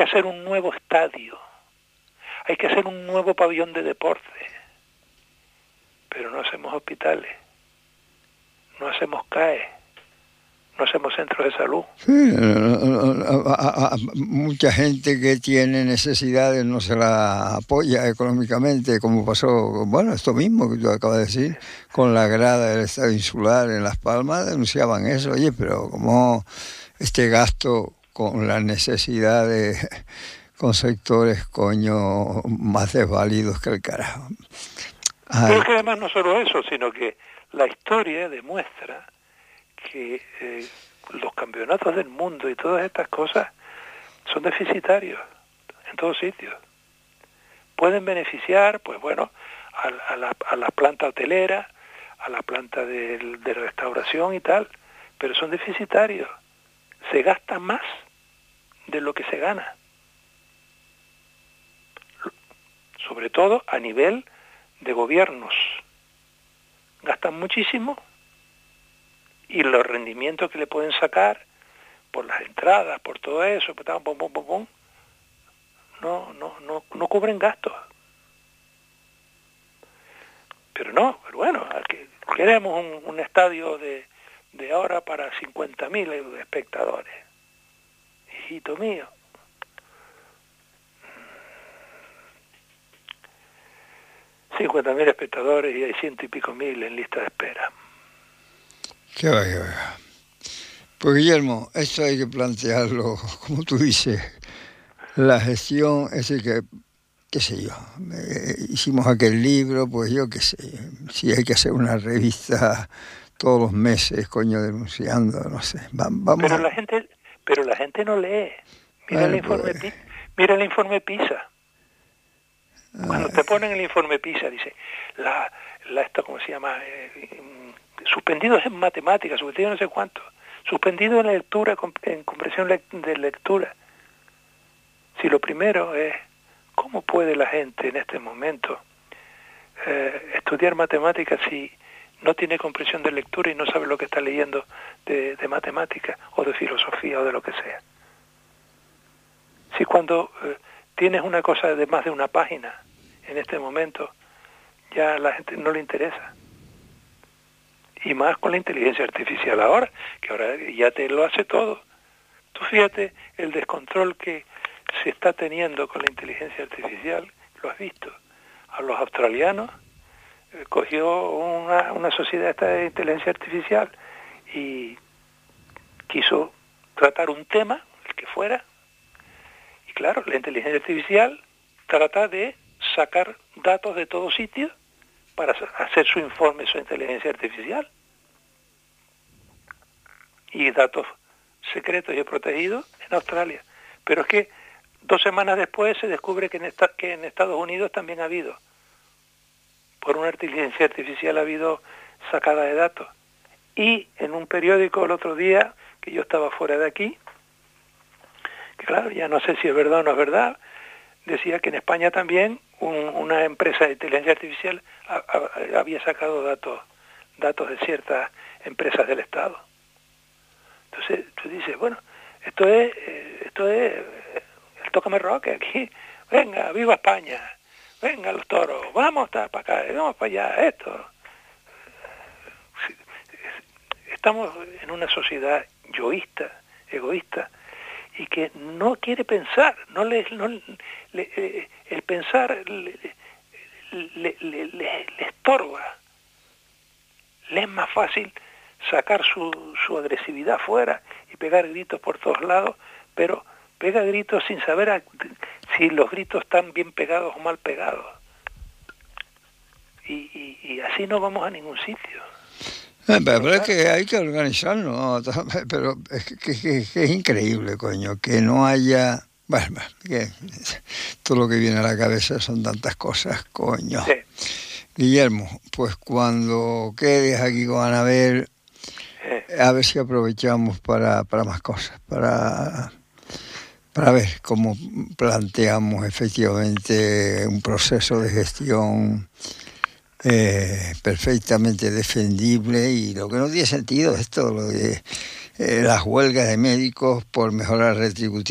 que hacer un nuevo estadio, hay que hacer un nuevo pabellón de deporte, pero no hacemos hospitales, no hacemos CAE, no hacemos centros de salud. Sí, mucha gente que tiene necesidades no se la apoya económicamente, como pasó, bueno, esto mismo que tú acabas de decir, con la grada del Estado Insular en Las Palmas, denunciaban eso, oye, pero como este gasto con las necesidades, con sectores, coño, más desvalidos que el carajo. Pero es que además no solo eso, sino que la historia demuestra que los campeonatos del mundo y todas estas cosas son deficitarios en todos sitios. Pueden beneficiar, pues bueno, a la planta hotelera, a la planta de restauración y tal, pero son deficitarios. Se gasta más de lo que se gana. Sobre todo a nivel de gobiernos. Gastan muchísimo y los rendimientos que le pueden sacar por las entradas, por todo eso, no cubren gastos. Pero bueno, queremos un estadio de ahora para 50.000 espectadores. Hijito mío. $50.000 espectadores y hay 100 y pico mil en lista de espera. Qué va. Pues Guillermo, esto hay que plantearlo, como tú dices, la gestión, es decir, que, qué sé yo, hicimos aquel libro, pues yo qué sé, si hay que hacer una revista todos los meses, coño, denunciando, no sé, vamos. Pero la gente no lee. Mira el informe PISA. Cuando te ponen el informe PISA, dice, esto, ¿cómo se llama? Suspendidos en matemáticas, suspendidos no sé cuánto, suspendidos en lectura, en comprensión de lectura. Si lo primero es, ¿cómo puede la gente en este momento estudiar matemáticas si no tiene comprensión de lectura y no sabe lo que está leyendo de matemáticas o de filosofía o de lo que sea? Si cuando tienes una cosa de más de una página en este momento, ya a la gente no le interesa. Y más con la inteligencia artificial ahora, que ahora ya te lo hace todo. Tú fíjate el descontrol que se está teniendo con la inteligencia artificial, lo has visto. A los australianos cogió una sociedad esta de inteligencia artificial y quiso tratar un tema, el que fuera, y claro, la inteligencia artificial trata de sacar datos de todo sitio para hacer su informe, su inteligencia artificial. Y datos secretos y protegidos en Australia. Pero es que 2 semanas después se descubre que en Estados Unidos también ha habido, por una inteligencia artificial ha habido sacada de datos. Y en un periódico el otro día, que yo estaba fuera de aquí, que claro, ya no sé si es verdad o no es verdad, decía que en España también una empresa de inteligencia artificial había sacado datos de ciertas empresas del Estado. Entonces tú dices, bueno, esto es el tócame rock aquí, venga, viva España, venga los toros, vamos para acá, vamos para allá, esto. Estamos en una sociedad yoísta, egoísta, y que no quiere pensar, el pensar le estorba. Le es más fácil sacar su agresividad fuera y pegar gritos por todos lados, pero pega gritos sin saber si los gritos están bien pegados o mal pegados. Y así no vamos a ningún sitio. Pero es que hay que organizarlo, ¿no? Pero es increíble, coño, que no haya... Bueno, que todo lo que viene a la cabeza son tantas cosas, coño. Sí. Guillermo, pues cuando quedes aquí con Anabel, a ver si aprovechamos para más cosas, para ver cómo planteamos efectivamente un proceso de gestión perfectamente defendible, y lo que no tiene sentido es todo lo de las huelgas de médicos por mejorar retributiva.